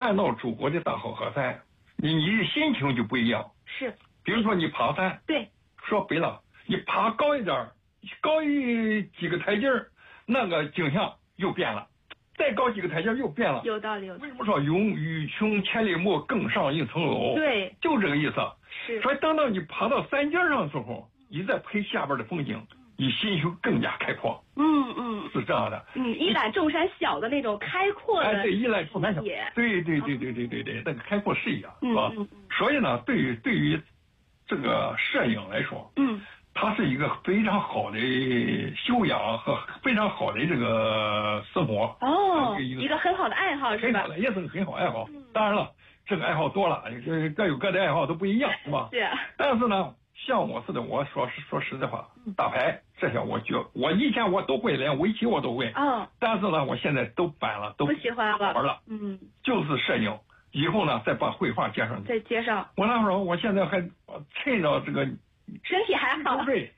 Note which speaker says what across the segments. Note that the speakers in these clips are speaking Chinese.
Speaker 1: 看到祖国的大好河山，你的心情就不一样。
Speaker 2: 是。
Speaker 1: 比如说你爬山，
Speaker 2: 对，
Speaker 1: 说白了，你爬高一点，高几个台阶儿，那个景象又变了。再高几个台阶又变了，
Speaker 2: 有道理。
Speaker 1: 为什么说欲穷千里目，更上一层楼？
Speaker 2: 对，
Speaker 1: 就这个意思。
Speaker 2: 是。
Speaker 1: 所以等到你爬到山尖上的时候，你再拍下边的风景，你心胸更加开阔。是这样的。
Speaker 2: 一览众山小的那种开阔的。
Speaker 1: 对，一览众山小。对，那个开阔视野，是吧？所以呢，对于这个摄影来说，它是一个非常好的修养和非常好的这个生活。
Speaker 2: 一个很好的爱好，是吧？
Speaker 1: 也是个很好爱好。当然了，这个爱好多了，各有各的爱好都不一样，是吧？
Speaker 2: 是。
Speaker 1: 但是呢，像我似的，我说实在话，打牌这些我以前我都会，连围棋我都会。但是呢，我现在都搬了，都
Speaker 2: 不喜欢了，
Speaker 1: 玩了。就是摄影。以后呢，再把绘画接上去。
Speaker 2: 再接上。我
Speaker 1: 那时候，我现在还趁着这个。
Speaker 2: 身体还好。
Speaker 1: 对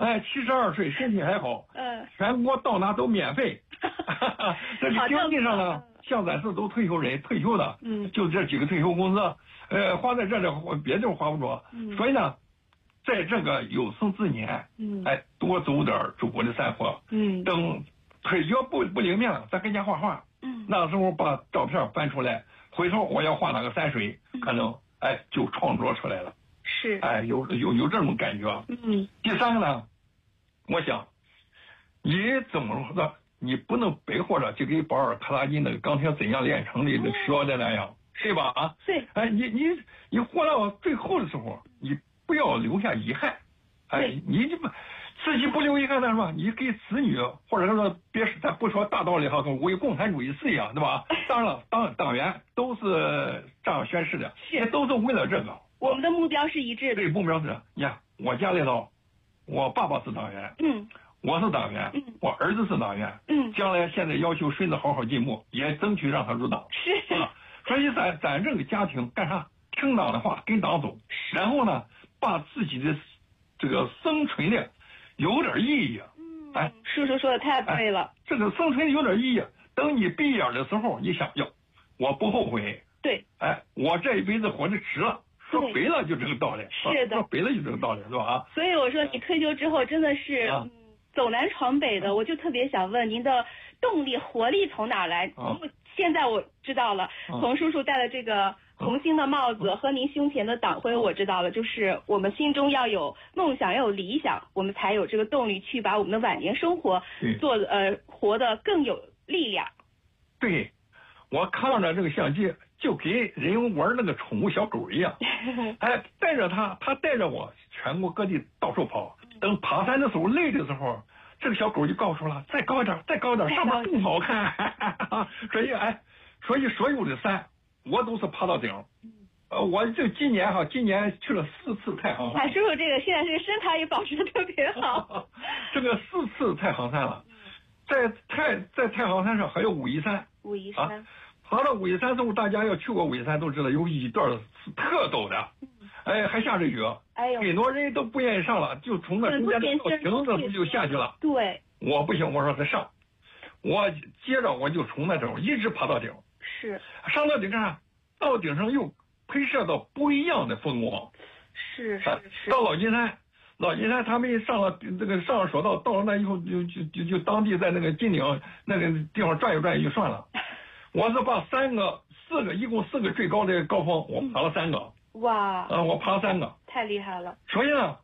Speaker 1: ，72岁，身体还好。全国到哪都免费。这个经济上呢，像咱是都退休人，退休的，就这几个退休工资，花在这里，别地方花不着。所以呢，在这个有生之年，多走点祖国的山河。等腿脚不灵便了，再跟家画画。那时候把照片翻出来，回头我要画哪个山水，可能就创作出来了。
Speaker 2: 是。
Speaker 1: 有这种感觉。第三个呢，我想，你怎么说？你不能白活着，就跟保尔·柯察金那个《钢铁怎样炼成的》说的那样，对吧？
Speaker 2: 对。
Speaker 1: 你活到最后的时候，你不要留下遗憾。你就自己不留遗憾的是吧？你给子女，或者说咱不说大道理哈，为共产主义事业，对吧？当然了，党员都是这样宣誓的，也都是为了这个。
Speaker 2: 我们的目标是一致的。
Speaker 1: 对，目标是，你看我家里头，我爸爸是党员，我是党员，我儿子是党员，将来现在要求孙子好好进步，也争取让他入党。
Speaker 2: 是。
Speaker 1: 所以咱这个家庭干啥？听党的话，跟党走，然后呢，把自己的这个生存的有点意义。
Speaker 2: 叔叔说的太对了。
Speaker 1: 这个生存有点意义，等你毕业的时候，你想要，我不后悔。
Speaker 2: 对。
Speaker 1: 我这一辈子活得值了。说白了就这个道理。
Speaker 2: 是的。
Speaker 1: 说白了就这个道理，是吧？
Speaker 2: 所以我说你退休之后真的是走南闯北的，我就特别想问您的动力活力从哪来？现在我知道了，从叔叔戴的这个红星的帽子和您胸前的党徽我知道了，就是我们心中要有梦想，要有理想，我们才有这个动力去把我们的晚年生活活得更有力量。
Speaker 1: 对，我看着这个相机就跟人玩那个宠物小狗一样。带着他带着我全国各地到处跑，等爬山的时候累的时候，这个小狗就告诉了，再高一点，再高一点，上面更好看。所以所有的山我都是爬到顶。我就今年去了4次太行山。
Speaker 2: 叔叔这个现在这个身材也保持得特别好。
Speaker 1: 这个4次太行山了，在太行山上还有武夷山。爬到武夷山之后，大家要去过武夷山都知道，有一段是特陡的，还下着雨，很多人都不愿意上了，就从那中间到亭子就下去了。
Speaker 2: 对，
Speaker 1: 我不行，我说再上，我接着我就从那头一直爬到顶。
Speaker 2: 是。
Speaker 1: 上到顶上，到顶上又拍摄到不一样的风光。
Speaker 2: 是。
Speaker 1: 到老金山他们上了索道，到了那以后就当地在那个金顶那个地方转悠转悠就算了。我是把一共4个最高的高峰，我爬了3个。
Speaker 2: 哇！
Speaker 1: 我爬了3个，
Speaker 2: 太厉害了。
Speaker 1: 所以呢，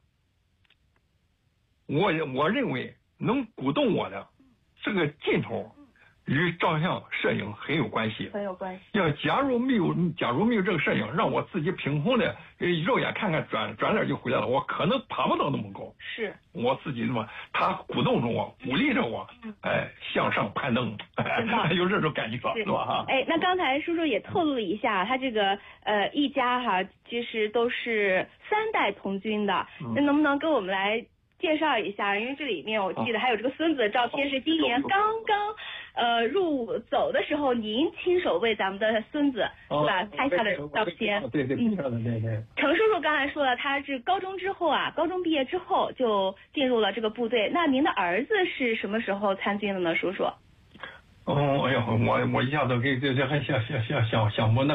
Speaker 1: 我认为能鼓动我的这个劲头，与照相摄影很有关系。假如没有这个摄影，让我自己凭空的肉眼看看转脸就回来了，我可能爬不到那么高。
Speaker 2: 是。
Speaker 1: 我自己他鼓动着我，鼓励着我，向上攀登，有这种感觉，是吧？
Speaker 2: 那刚才叔叔也透露了一下，他这个一家其实都是3代从军的，那能不能跟我们来介绍一下？因为这里面我记得还有这个孙子的照片，是今年刚刚入伍走的时候，您亲手为咱们的孙子是吧拍下的照片。
Speaker 1: 对，
Speaker 2: 程叔叔刚才说了，他是高中毕业之后就进入了这个部队。那您的儿子是什么时候参军的呢，叔叔？
Speaker 1: 我一下子给这还想不那。